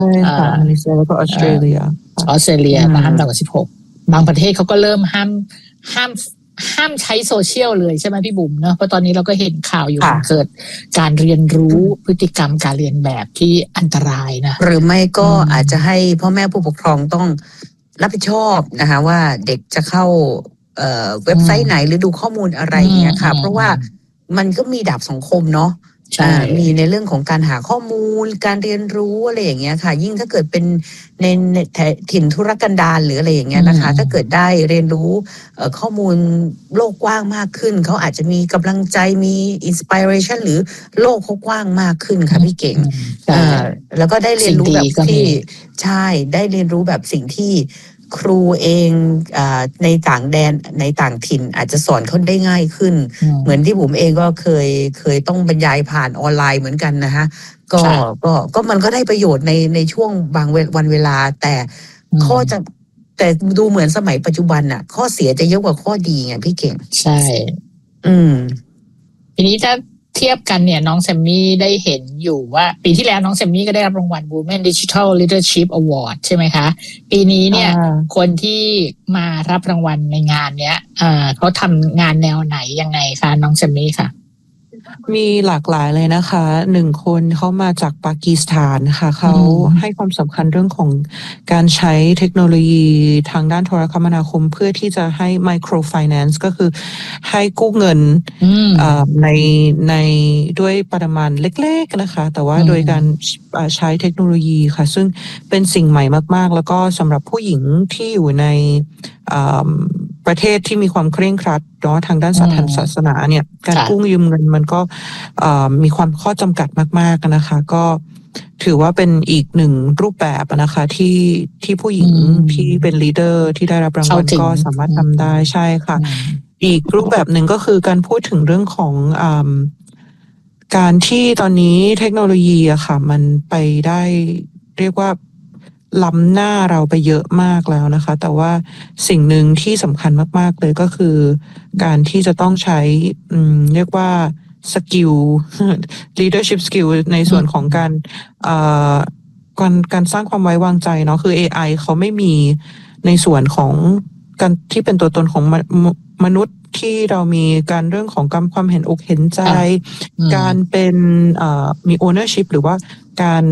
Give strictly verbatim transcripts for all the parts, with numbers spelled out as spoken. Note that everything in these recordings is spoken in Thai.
ใช่ค่ะมาเลเซียแล้วก็ออสเตรเลียออสเตรเลียก็ห้ามต่ำกว่าสิบหกบางประเทศเขาก็เริ่มห้ามห้ามห้ามใช้โซเชียลเลยใช่ไหมพี่บุ๋มเนาะเพราะตอนนี้เราก็เห็นข่าวอยู่มันเกิดการเรียนรู้พฤติกรรมการเรียนแบบที่อันตรายนะหรือไม่ก็อาจจะให้พ่อแม่ผู้ปกครองต้องรับผิดชอบนะคะว่าเด็กจะเข้าเอ่อเว็บไซต์ไหนหรือดูข้อมูลอะไรอย่างเงี้ยค่ะเพราะว่ามันก็มีดาบสองคมเนาะมีในเรื่องของการหาข้อมูลการเรียนรู้อะไรอย่างเงี้ยค่ะยิ่งถ้าเกิดเป็นในถิ่นธุรกันดารหรืออะไรอย่างเงี้ยนะคะถ้าเกิดได้เรียนรู้ข้อมูลโลกกว้างมากขึ้นเขาอาจจะมีกำลังใจมีอินสปิเรชันหรือโลกเขากว้างมากขึ้นค่ะพี่เก่งแล้วก็ได้เรียนรู้แบบที่ใช่ได้เรียนรู้แบบสิ่งที่ครูเองในต่างแดนในต่างถิ่นอาจจะสอนเขาได้ง่ายขึ้นเหมือนที่ผมเองก็เคยเคยต้องบรรยายผ่านออนไลน์เหมือนกันนะคะก็ก็ก็มันก็ได้ประโยชน์ในในช่วงบางวันเวลาแต่ข้อจะแต่ดูเหมือนสมัยปัจจุบันน่ะข้อเสียจะเยอะกว่าข้อดีไงพี่เก่งใช่อืมทีนี้ถ้าเทียบกันเนี่ยน้องแซมมี่ได้เห็นอยู่ว่าปีที่แล้วน้องแซมมี่ก็ได้รับรางวัล Women Digital Leadership Award ใช่ไหมคะปีนี้เนี่ยคนที่มารับรางวัลในงานเนี้ยเขาทำงานแนวไหนยังไงคะน้องแซมมี่ค่ะมีหลากหลายเลยนะคะหนึ่งคนเขามาจากปากีสถานค่ะเขาให้ความสำคัญเรื่องของการใช้เทคโนโลยีทางด้านโทรคมนาคมเพื่อที่จะให้ microfinance ก็คือให้กู้เงินในในด้วยปริมาณเล็กๆนะคะแต่ว่าโดยการใช้เทคโนโลยีค่ะซึ่งเป็นสิ่งใหม่มากๆแล้วก็สำหรับผู้หญิงที่อยู่ในประเทศที่มีความเคร่งครัดเนาะทางด้านศาสนาเนี่ยการกู้ยืมเงินมันก็มีความข้อจำกัดมากๆนะคะก็ถือว่าเป็นอีกหนึ่งรูปแบบนะคะที่ที่ผู้หญิงที่เป็นลีดเดอร์ที่ได้รับรางวัลก็สามารถทำได้ใช่ค่ะอีกรูปแบบหนึ่งก็คือการพูดถึงเรื่องของการที่ตอนนี้เทคโนโลยีอะค่ะมันไปได้เรียกว่าล้ำหน้าเราไปเยอะมากแล้วนะคะแต่ว่าสิ่งหนึ่งที่สำคัญมากๆเลยก็คือการที่จะต้องใช้เรียกว่าสกิล leadership skill ในส่วนของการการการสร้างความไว้วางใจเนาะคือ เอ ไอ เขาไม่มีในส่วนของการที่เป็นตัวตนของมนุษย์ที่เรามีการเรื่องของการความเห็นอกเห็นใจการเป็นมี ownership หรือว่าการ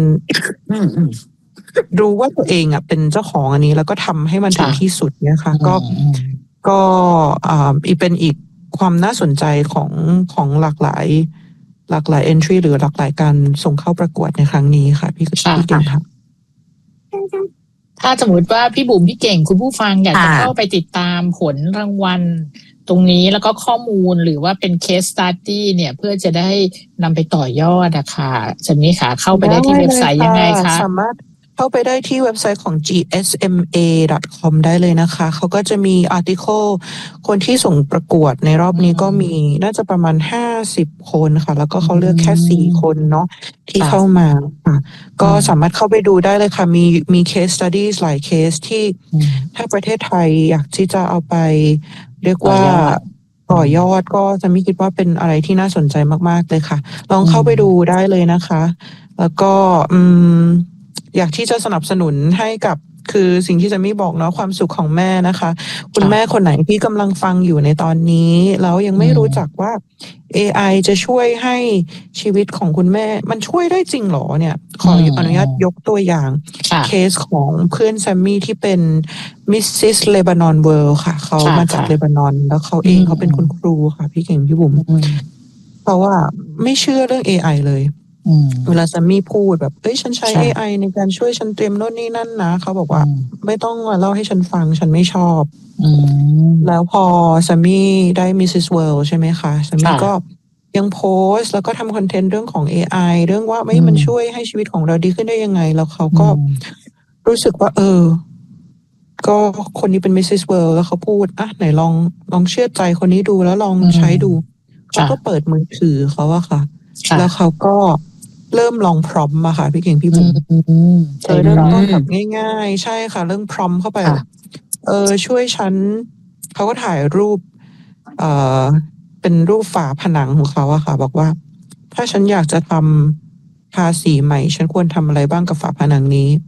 รู้ว่าตัวเองอ่ะเป็นเจ้าของอันนี้แล้วก็ทำให้มันถึงที่สุดเนี่ยค่ะก็ก็อ่าอีเป็นอีกความน่าสนใจของของหลากหลายหลากหลาย entry หรือหลากหลายการส่งเข้าประกวดในครั้งนี้ค่ะพี่พี่เก่งค่ะถ้าสมมติว่าพี่บุ๋มพี่เก่งคุณผู้ฟังอยากจะเข้าไปติดตามผลรางวัลตรงนี้แล้วก็ข้อมูลหรือว่าเป็น case study เนี่ยเพื่อจะได้นำไปต่อยอดอะค่ะจะมีค่ะเข้าไปได้ที่เว็บไซต์ยังไงคะสามารถเข้าไปได้ที่เว็บไซต์ของ จี เอส เอ็ม เอ ดอท คอม ได้เลยนะคะเขาก็จะมีอาร์ติเคิลคนที่ส่งประกวดในรอบนี้ก็มีน่าจะประมาณห้าสิบคนค่ะแล้วก็เขาเลือกแค่สี่คนเนาะที่เข้ามาค่ะก็สามารถเข้าไปดูได้เลยค่ะมีมี case studies หลายเคสที่ถ้าประเทศไทยอยากที่จะเอาไปเรียกว่าต่อยอดก็จะไม่คิดว่าเป็นอะไรที่น่าสนใจมากๆเลยค่ะลองเข้าไปดูได้เลยนะคะแล้วก็อืมอยากที่จะสนับสนุนให้กับคือสิ่งที่จะไม่บอกเนาะความสุขของแม่นะคะคุณแม่คนไหนที่กำลังฟังอยู่ในตอนนี้แล้วยังไม่รู้จักว่า เอ ไอ จะช่วยให้ชีวิตของคุณแม่มันช่วยได้จริงหรอเนี่ยขออนุญาตยกตัวอย่างเคสของเพื่อนแซมมี่ที่เป็นมิสซิสเลบานอนเวิลด์ค่ะเขามาจากเลบานอนแล้วเขาเองเขาเป็นคุณครูค่ะพี่เก่งพี่บุ๋มเพราะว่าไม่เชื่อเรื่อง เอ ไอ เลยเวลาแซมมี่พูดแบบเอ้ยฉันใช้ เอ ไอ ในการช่วยฉันเตรียมโน่นนี่นั่นนะเขาบอกว่าไม่ต้องมาเล่าให้ฉันฟังฉันไม่ชอบแล้วพอแซมมี่ได้ มิสซิส World ใช่ไหมคะแซมมี่ก็ยังโพสต์แล้วก็ทำคอนเทนต์เรื่องของ เอ ไอ เรื่องว่าไม่มันช่วยให้ชีวิตของเราดีขึ้นได้ยังไงแล้วเขาก็รู้สึกว่าเออก็คนนี้เป็น มิสซิส World แล้วเขาพูดอ่ะไหนลองลองเชื่อใจคนนี้ดูแล้วลองใช้ดูเขาก็เปิดมือถือเขาอะค่ะแล้วเขาก็เริ่มลองพร้อมมาค่ะพี่เก่งพี่บุ๋มเคยเริ่มต้นแบบง่ายๆใช่ค่ะเริ่มพร้อมเข้าไปเออช่วยฉันเขาก็ถ่ายรูปเอ่อเป็นรูปฝาผนังของเขาอะค่ะบอกว่าถ้าฉันอยากจะททาสีใหม่ฉันควรทำอะไรบ้างกับฝาผนังนี้